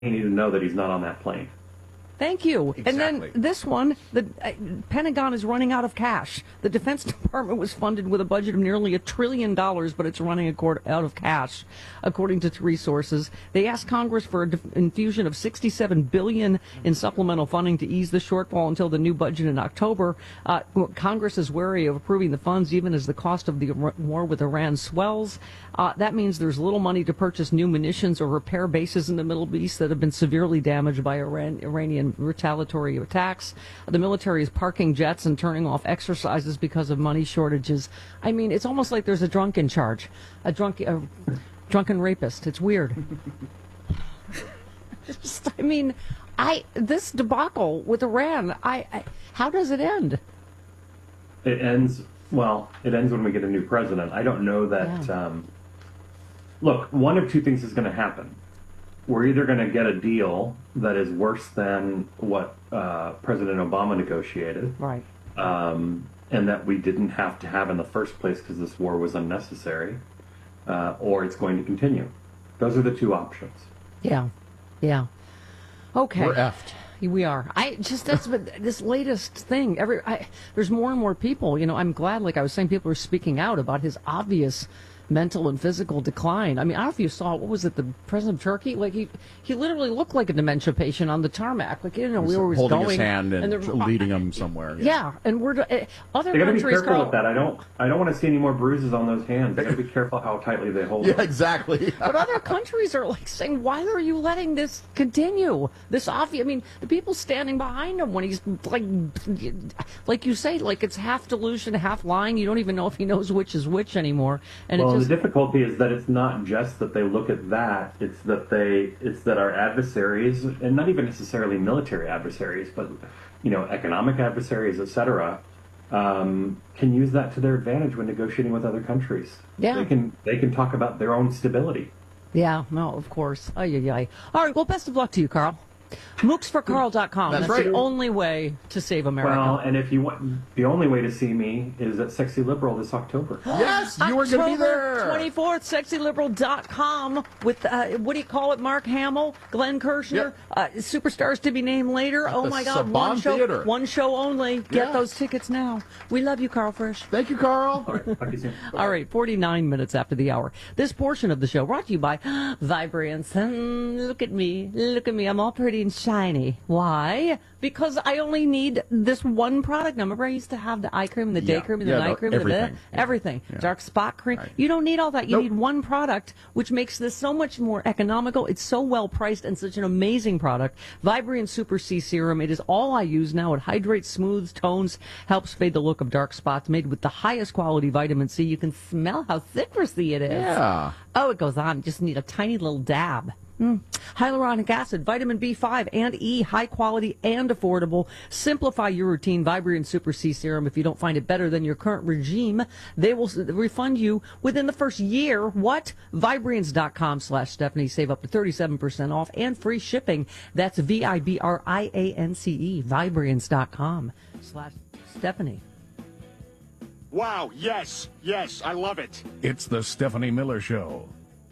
need to know that he's not on that plane. Thank you. Exactly. And then this one, the Pentagon is running out of cash. The Defense Department was funded with a budget of nearly $1 trillion, but it's running out of cash, according to three sources. They asked Congress for an infusion of $67 billion in supplemental funding to ease the shortfall until the new budget in October. Congress is wary of approving the funds even as the cost of the war with Iran swells. That means there's little money to purchase new munitions or repair bases in the Middle East that have been severely damaged by Iranian retaliatory attacks. The military is parking jets and turning off exercises because of money shortages. I mean, it's almost like there's a drunk in charge, a drunken rapist. It's weird. This debacle with Iran, how does it end? It ends when we get a new president. I don't know that. Yeah. Look, one of two things is going to happen. We're either going to get a deal that is worse than what President Obama negotiated, right, and that we didn't have to have in the first place because this war was unnecessary, or it's going to continue. Those are the two options. Yeah. Okay. We're effed. We are. That's this latest thing. There's more and more people. I'm glad, like I was saying, people are speaking out about his obvious mental and physical decline. I mean, I don't know if you saw, what was it, the president of Turkey? Like, he literally looked like a dementia patient on the tarmac. Like, where he was holding going. His hand and leading him somewhere. Yeah, and other they got to be careful with that. I don't want to see any more bruises on those hands. They got to be careful how tightly they hold them. Yeah, exactly. But other countries are like saying, why are you letting this continue? This obvious. I mean, the people standing behind him when he's like you say, like it's half delusion, half lying. You don't even know if he knows which is which anymore. And the difficulty is that it's not just that they look at that; it's that our adversaries, and not even necessarily military adversaries, but economic adversaries, etc., can use that to their advantage when negotiating with other countries. Yeah, they can talk about their own stability. Yeah, no, of course. All right, well, best of luck to you, Carl. MooksForCarl.com. That's right. the only way to save America. Well, and if you want, the only way to see me is at Sexy Liberal this October. Yes, you are going to be there. October 24th, SexyLiberal.com with, what do you call it, Mark Hamill, Glenn Kirshner, superstars to be named later. Oh, my God, one show only. Get those tickets now. We love you, Carl Frisch. Thank you, Carl. All right, talk to you soon. All right, 49 minutes after the hour. This portion of the show brought to you by Vibrance. Look at me. I'm all pretty and shiny. Why? Because I only need this one product. Now, remember I used to have the eye cream, the day cream, and the night cream, everything. Yeah. Dark spot cream. Right. You don't need all that. You need one product, which makes this so much more economical. It's so well priced and such an amazing product. Vibrant Super C Serum. It is all I use now. It hydrates, smooths, tones, helps fade the look of dark spots. Made with the highest quality vitamin C. You can smell how citrusy it is. Yeah. Oh, it goes on. You just need a tiny little dab. Hyaluronic acid, vitamin B5 and E, high quality and affordable. Simplify your routine. Vibrant Super C Serum. If you don't find it better than your current regime, they will refund you within the first year. What? Vibrance.com/Stephanie. Save up to 37% off and free shipping. That's VIBRIANCE. Vibrance.com/Stephanie. Wow, yes, I love it. It's the Stephanie Miller Show.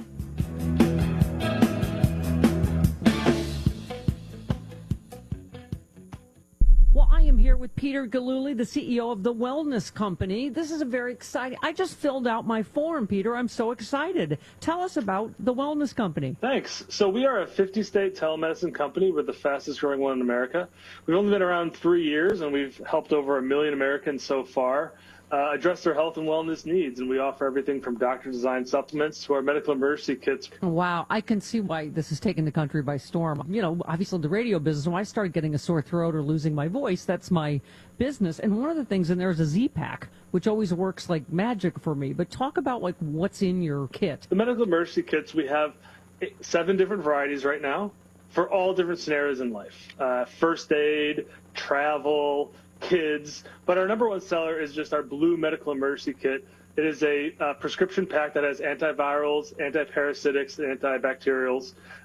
Well, I am here with Peter Gillooly, the CEO of the Wellness Company. This is a very exciting. I just filled out my form, Peter. I'm so excited. Tell us about the Wellness Company. Thanks. So we are a 50-state telemedicine company. We're the fastest growing one in America. We've only been around 3 years, and we've helped over 1 million Americans so far address their health and wellness needs. And we offer everything from doctor-designed supplements to our medical emergency kits. Wow, I can see why this has taken the country by storm. Obviously the radio business, when I started getting a sore throat or losing my voice, that's my business. And one of the things in there is a Z-Pack, which always works like magic for me. But talk about like what's in your kit. The medical emergency kits, we have 7 different varieties right now for all different scenarios in life. First aid, travel, kids, but our number one seller is just our blue medical emergency kit. It is a prescription pack that has antivirals, antiparasitics, and antibacterials.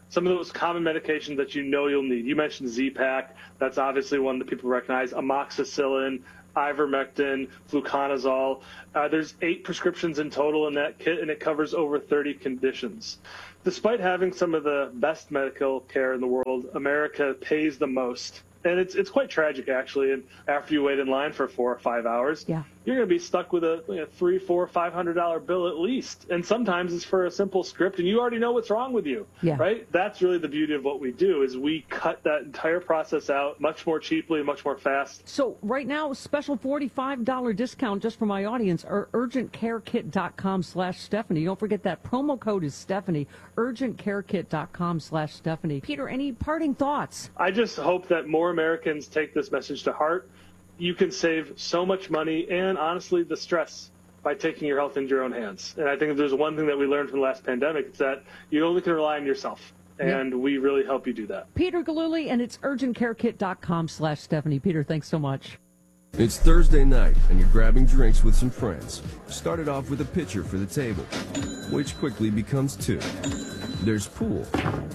some of the most common medications that you know you'll need. You mentioned Z-Pak. That's obviously one that people recognize. Amoxicillin, ivermectin, fluconazole. There's 8 prescriptions in total in that kit, and it covers over 30 conditions. Despite having some of the best medical care in the world, America pays the most. And it's quite tragic, actually. And after you wait in line for 4 or 5 hours, you're going to be stuck with a $300, $400, $500 bill at least. And sometimes it's for a simple script, and you already know what's wrong with you, right? That's really the beauty of what we do, is we cut that entire process out much more cheaply, much more fast. So right now, a special $45 discount just for my audience, or urgentcarekit.com/Stephanie. Don't forget that promo code is Stephanie, urgentcarekit.com/Stephanie. Peter, any parting thoughts? I just hope that more Americans take this message to heart. You can save so much money and, honestly, the stress by taking your health into your own hands. And I think if there's one thing that we learned from the last pandemic, it's that you only can rely on yourself. And we really help you do that. Peter Gillooly, and it's urgentcarekit.com/Stephanie. Peter, thanks so much. It's Thursday night, and you're grabbing drinks with some friends. Started off with a pitcher for the table, which quickly becomes 2. There's pool.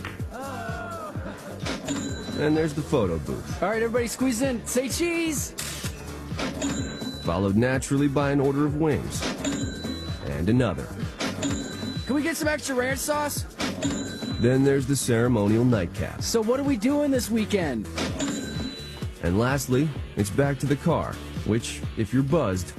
And there's the photo booth. All right, everybody squeeze in. Say cheese. Followed naturally by an order of wings. And another. Can we get some extra ranch sauce? Then there's the ceremonial nightcap. So what are we doing this weekend? And lastly, it's back to the car, which, if you're buzzed,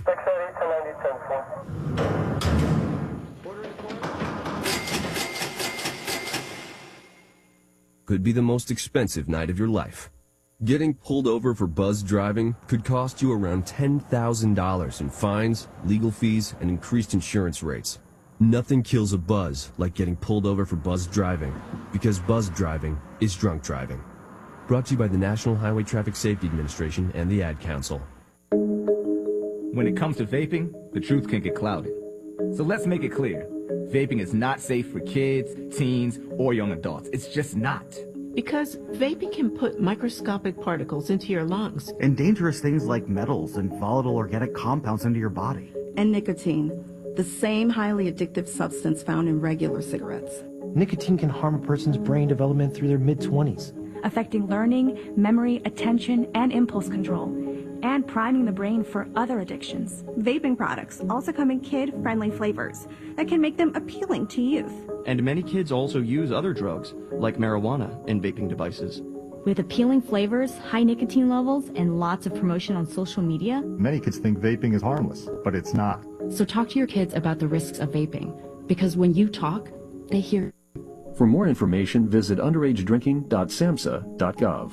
could be the most expensive night of your life. Getting pulled over for buzz driving could cost you around $10,000 in fines, legal fees, and increased insurance rates. Nothing kills a buzz like getting pulled over for buzz driving, because buzz driving is drunk driving. Brought to you by the National Highway Traffic Safety Administration and the Ad Council. When it comes to vaping, the truth can get clouded. So let's make it clear. Vaping is not safe for kids, teens, or young adults. It's just not. Because vaping can put microscopic particles into your lungs. And dangerous things like metals and volatile organic compounds into your body. And nicotine, the same highly addictive substance found in regular cigarettes. Nicotine can harm a person's brain development through their mid-20s. Affecting learning, memory, attention, and impulse control, and priming the brain for other addictions. Vaping products also come in kid-friendly flavors that can make them appealing to youth. And many kids also use other drugs, like marijuana, in vaping devices. With appealing flavors, high nicotine levels, and lots of promotion on social media, many kids think vaping is harmless, but it's not. So talk to your kids about the risks of vaping, because when you talk, they hear. For more information, visit underagedrinking.samhsa.gov.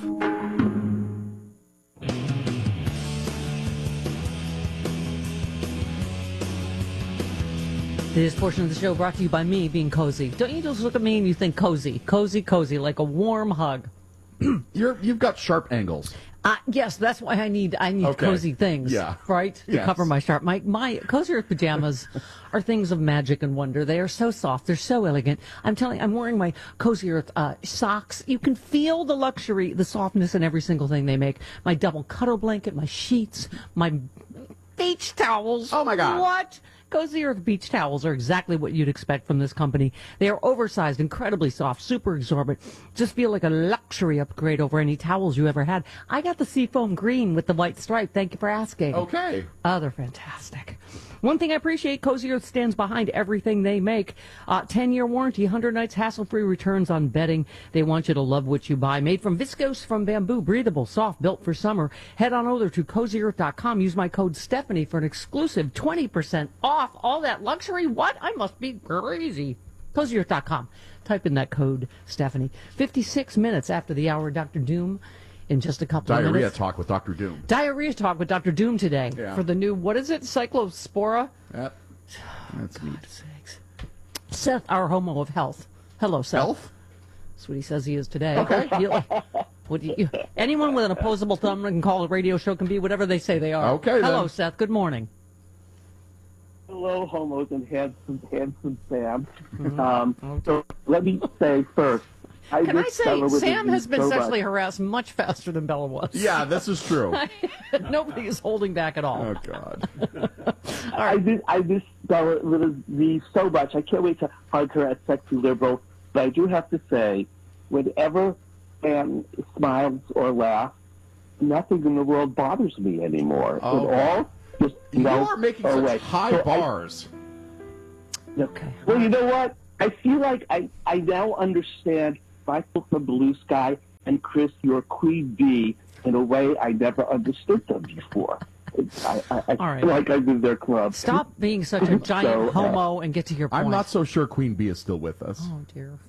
This portion of the show brought to you by me being cozy. Don't you just look at me and you think cozy, cozy, cozy, like a warm hug? You've got sharp angles. Yes, that's why I need cozy things, right? To cover my sharp. My Cozy Earth pajamas are things of magic and wonder. They are so soft. They're so elegant. I'm wearing my Cozy Earth socks. You can feel the luxury, the softness in every single thing they make. My double cuddle blanket, my sheets, my beach towels. Oh, my God. What? Cozy Earth beach towels are exactly what you'd expect from this company. They are oversized, incredibly soft, super absorbent. Just feel like a luxury upgrade over any towels you ever had. I got the seafoam green with the white stripe. Thank you for asking. Okay. Oh, they're fantastic. One thing I appreciate, Cozy Earth stands behind everything they make. 10-year warranty, 100 nights hassle-free returns on bedding. They want you to love what you buy. Made from viscose from bamboo, breathable, soft, built for summer. Head on over to CozyEarth.com. Use my code Stephanie for an exclusive 20% off all that luxury. What? I must be crazy. CozyEarth.com. Type in that code, Stephanie. 56 minutes after the hour, Dr. Doom. In just a couple of minutes. Diarrhea talk with Dr. Doom. Diarrhea talk with Dr. Doom today for the new, what is it, Cyclospora? Yep. That's neat. Sakes. Seth, our homo of health. Hello, Seth. Health? That's what he says he is today. Okay. Anyone with an opposable thumb can call a radio show can be whatever they say they are. Okay, Hello, then. Seth. Good morning. Hello, homos and handsome Sam. So let me say first, Can I say, Sam has been sexually harassed much faster than Bella was. Yeah, this is true. Nobody is holding back at all. Oh, God. I miss Bella with me so much. I can't wait to hug her at Sexy Liberal. But I do have to say whenever Sam smiles or laughs, nothing in the world bothers me anymore. Oh. It all just You're making such away. high So bars. Okay. Well, you know what? I feel like I now understand Michael from Blue Sky and Chris, your Queen Bee, in a way I never understood them before. I All right. feel like I'm in their club. Stop being such a giant homo and get to your point. I'm not so sure Queen Bee is still with us. Oh, dear.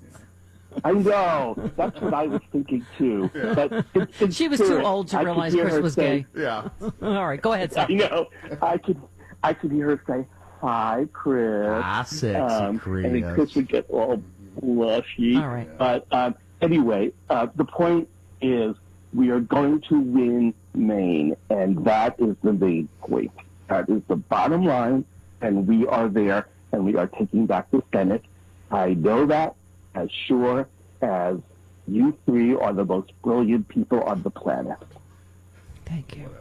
I know. That's what I was thinking, too. But in She was spirit, too old to I could realize hear Chris her was say- gay. Yeah. All right, go ahead, I Sam. know. I could hear her say, "Hi, Chris." Ah, sexy Chris. And then Chris would get all blushy. All right. But anyway, the point is we are going to win Maine, and that is the main point. That is the bottom line, and we are there, and we are taking back the Senate. I know that as sure as you three are the most brilliant people on the planet. Thank you.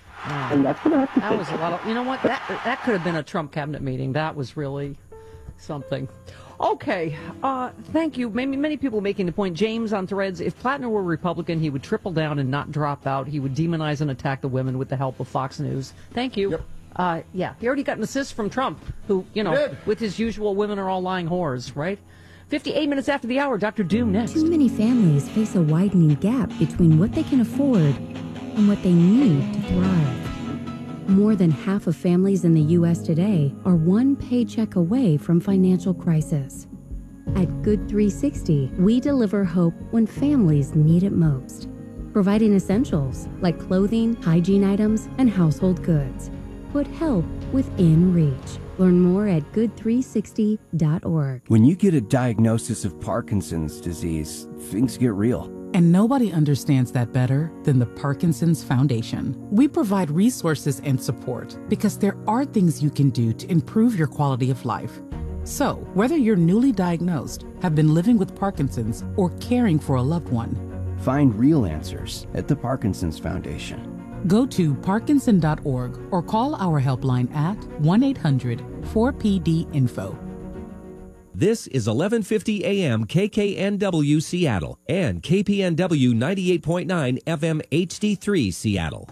And that's what I have to That say. was a lot of, you know what, that could have been a Trump cabinet meeting. That was really something. Okay, thank you. Many people making the point. James on Threads, if Plattner were Republican, he would triple down and not drop out. He would demonize and attack the women with the help of Fox News. Thank you. Yep. Yeah, he already got an assist from Trump, who, with his usual women are all lying whores, right? 58 minutes after the hour, Dr. Doom next. Too many families face a widening gap between what they can afford and what they need to thrive. More than half of families in the U.S. today are one paycheck away from financial crisis. At Good 360, we deliver hope when families need it most, providing essentials like clothing, hygiene items, and household goods. Put help within reach. Learn more at good360.org. When you get a diagnosis of Parkinson's disease, things get real. And nobody understands that better than the Parkinson's Foundation. We provide resources and support because there are things you can do to improve your quality of life. So, whether you're newly diagnosed, have been living with Parkinson's, or caring for a loved one, Find real answers at the Parkinson's Foundation. go to parkinson.org or call our helpline at 1-800-4PD-INFO. This is 1150 AM KKNW Seattle and KPNW 98.9 FM HD3 Seattle.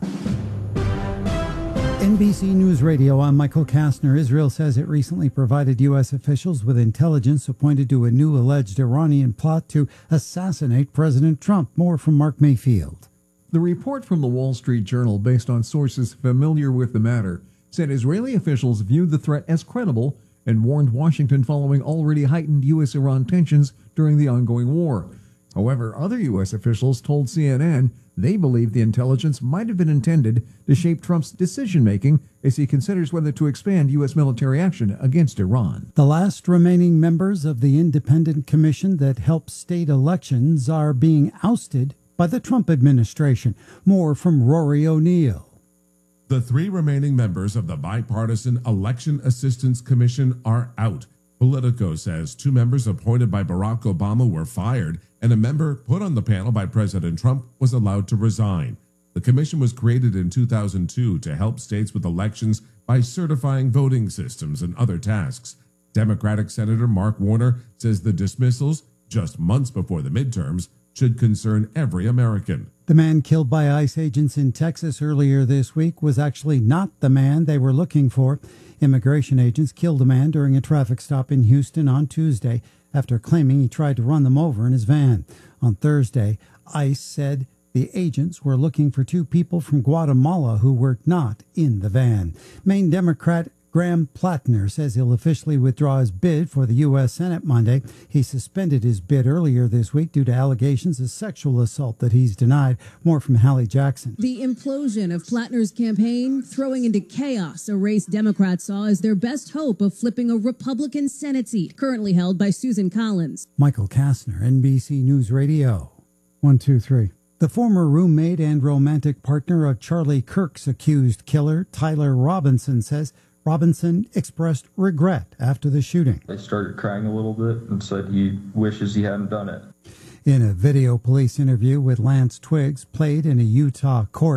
NBC News Radio, I'm Michael Kastner. Israel says it recently provided U.S. officials with intelligence that pointed to a new alleged Iranian plot to assassinate President Trump. More from Mark Mayfield. The report from the Wall Street Journal, based on sources familiar with the matter, said Israeli officials viewed the threat as credible and warned Washington following already heightened U.S.-Iran tensions during the ongoing war. However, other U.S. officials told CNN they believe the intelligence might have been intended to shape Trump's decision-making as he considers whether to expand U.S. military action against Iran. The last remaining members of the independent commission that helps state elections are being ousted by the Trump administration. More from Rory O'Neill. The three remaining members of the Bipartisan Election Assistance Commission are out. Politico says two members appointed by Barack Obama were fired, and a member put on the panel by President Trump was allowed to resign. The commission was created in 2002 to help states with elections by certifying voting systems and other tasks. Democratic Senator Mark Warner says the dismissals, just months before the midterms, should concern every American. The man killed by ICE agents in Texas earlier this week was actually not the man they were looking for. Immigration agents killed a man during a traffic stop in Houston on Tuesday after claiming he tried to run them over in his van. On Thursday, ICE said the agents were looking for two people from Guatemala who were not in the van. Maine Democrat Graham Plattner says he'll officially withdraw his bid for the U.S. Senate Monday. He suspended his bid earlier this week due to allegations of sexual assault that he's denied. More from Hallie Jackson. The implosion of Plattner's campaign throwing into chaos a race Democrats saw as their best hope of flipping a Republican Senate seat, currently held by Susan Collins. Michael Kastner, NBC News Radio. 1, 2, 3. The former roommate and romantic partner of Charlie Kirk's accused killer, Tyler Robinson, says Robinson expressed regret after the shooting. He started crying a little bit and said he wishes he hadn't done it. In a video police interview with Lance Twiggs played in a Utah court,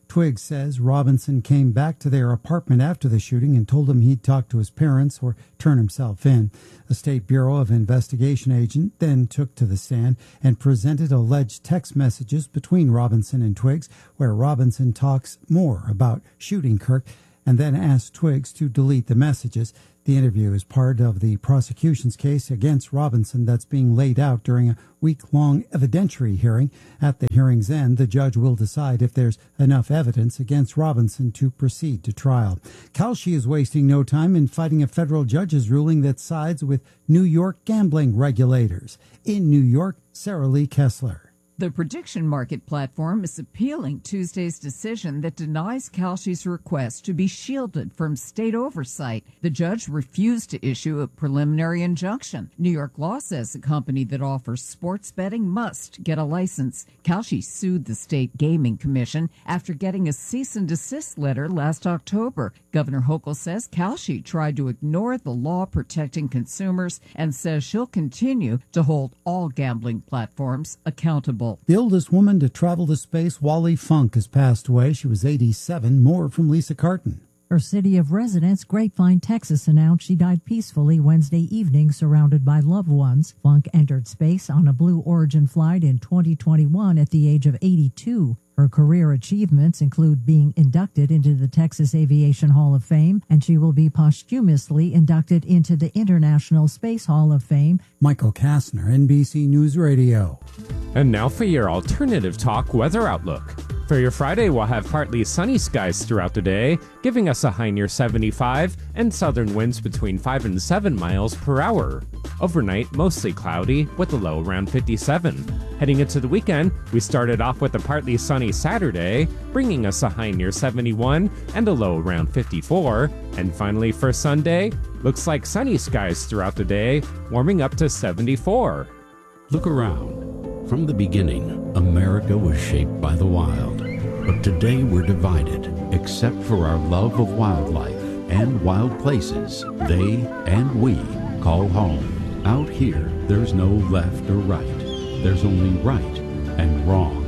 Twiggs says Robinson came back to their apartment after the shooting and told him he'd talk to his parents or turn himself in. A State Bureau of Investigation agent then took to the stand and presented alleged text messages between Robinson and Twiggs, where Robinson talks more about shooting Kirk and then asked Twiggs to delete the messages. The interview is part of the prosecution's case against Robinson that's being laid out during a week-long evidentiary hearing. At the hearing's end, the judge will decide if there's enough evidence against Robinson to proceed to trial. Kalshi is wasting no time in fighting a federal judge's ruling that sides with New York gambling regulators. In New York, Sarah Lee Kessler. The prediction market platform is appealing Tuesday's decision that denies Kalshi's request to be shielded from state oversight. The judge refused to issue a preliminary injunction. New York law says a company that offers sports betting must get a license. Kalshi sued the state gaming commission after getting a cease and desist letter last October. Governor Hochul says Kalshi tried to ignore the law protecting consumers and says she'll continue to hold all gambling platforms accountable. The oldest woman to travel to space, Wally Funk, has passed away. She was 87. More from Lisa Carton. Her city of residence, Grapevine, Texas, announced she died peacefully Wednesday evening, surrounded by loved ones. Funk entered space on a Blue Origin flight in 2021 at the age of 82. Her career achievements include being inducted into the Texas Aviation Hall of Fame, and she will be posthumously inducted into the International Space Hall of Fame. Michael Kastner, NBC News Radio. And now for your alternative talk weather outlook. For your Friday, we'll have partly sunny skies throughout the day, giving us a high near 75 and southern winds between 5 and 7 miles per hour. Overnight, mostly cloudy with a low around 57. Heading into the weekend, we started off with a partly sunny Saturday, bringing us a high near 71 and a low around 54. And finally for Sunday, looks like sunny skies throughout the day, warming up to 74. Look around. From the beginning, America was shaped by the wild. But today we're divided, except for our love of wildlife and wild places they and we call home. Out here, there's no left or right. There's only right and wrong.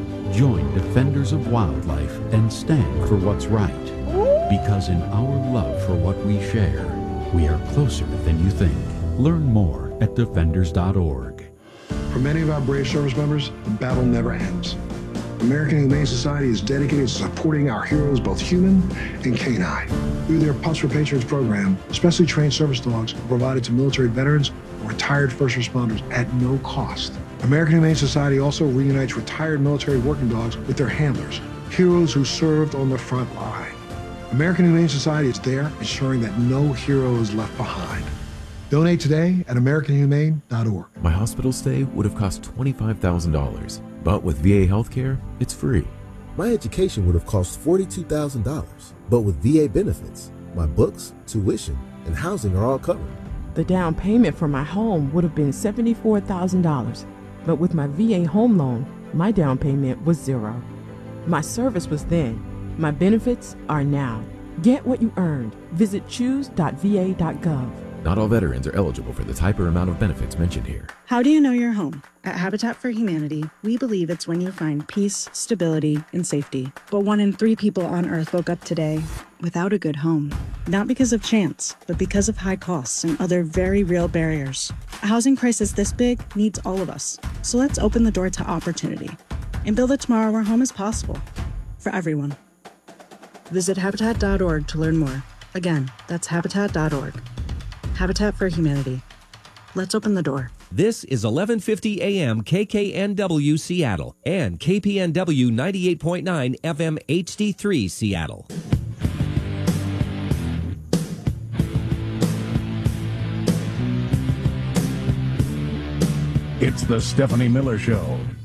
Join Defenders of Wildlife and stand for what's right. Because in our love for what we share, we are closer than you think. Learn more at defenders.org. For many of our brave service members, the battle never ends. American Humane Society is dedicated to supporting our heroes, both human and canine. Through their Pups for Patriots program, specially trained service dogs are provided to military veterans or retired first responders at no cost. American Humane Society also reunites retired military working dogs with their handlers, heroes who served on the front line. American Humane Society is there ensuring that no hero is left behind. Donate today at AmericanHumane.org. My hospital stay would have cost $25,000, but with VA healthcare, it's free. My education would have cost $42,000, but with VA benefits, my books, tuition, and housing are all covered. The down payment for my home would have been $74,000, but with my VA home loan, my down payment was $0. My service was then. My benefits are now. Get what you earned. Visit choose.va.gov. Not all veterans are eligible for the type or amount of benefits mentioned here. How do you know you're home? At Habitat for Humanity, we believe it's when you find peace, stability, and safety. But 1 in 3 people on Earth woke up today without a good home. Not because of chance, but because of high costs and other very real barriers. A housing crisis this big needs all of us. So let's open the door to opportunity and build a tomorrow where home is possible for everyone. Visit Habitat.org to learn more. Again, that's Habitat.org. Habitat for Humanity. Let's open the door. This is 1150 AM KKNW Seattle and KPNW 98.9 FM HD3 Seattle. It's the Stephanie Miller Show.